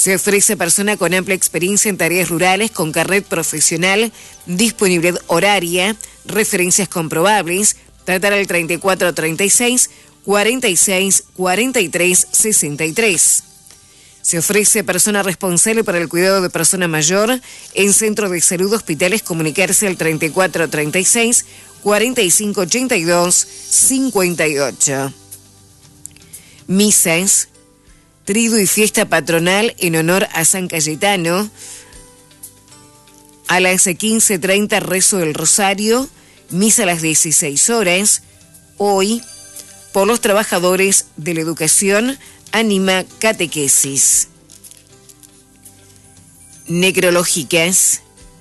Se ofrece persona con amplia experiencia en tareas rurales, con carnet profesional, disponibilidad horaria, referencias comprobables. Tratar al 3436 46 43 63. Se ofrece persona responsable para el cuidado de persona mayor en centro de salud, hospitales, comunicarse al 3436 45 82 58. Misas, triduo y fiesta patronal en honor a San Cayetano. A las 15:30 rezo del Rosario, misa a las 16 horas. Hoy, por los trabajadores de la educación, anima catequesis. Necrológicas.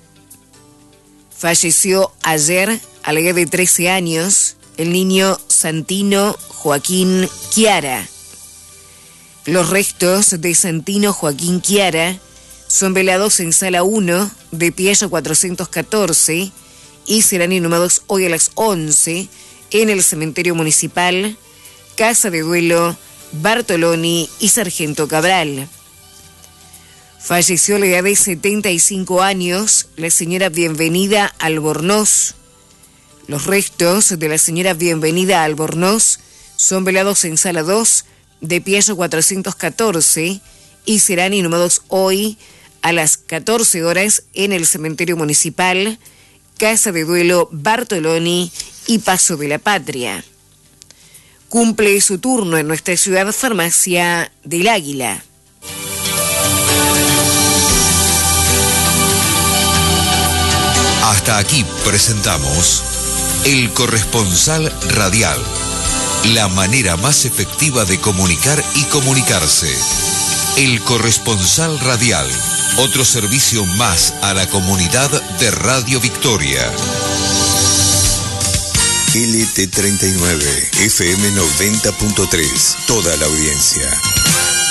Falleció ayer a la edad de 13 años el niño Santino Joaquín Chiara. Los restos de Santino Joaquín Chiara son velados en Sala 1 de Piaggio 414 y serán inhumados hoy a las 11 en el cementerio municipal, Casa de Duelo Bartoloni y Sargento Cabral. Falleció a la edad de 75 años la señora Bienvenida Albornoz. Los restos de la señora Bienvenida Albornoz son velados en Sala 2 de Piaggio 414 y serán inhumados hoy a las 14 horas en el cementerio municipal, Casa de Duelo Bartoloni y Paso de la Patria. Cumple su turno en nuestra ciudad Farmacia del Águila. Hasta aquí presentamos El Corresponsal Radial, la manera más efectiva de comunicar y comunicarse. El Corresponsal Radial, otro servicio más a la comunidad de Radio Victoria. LT39, FM 90.3, toda la audiencia.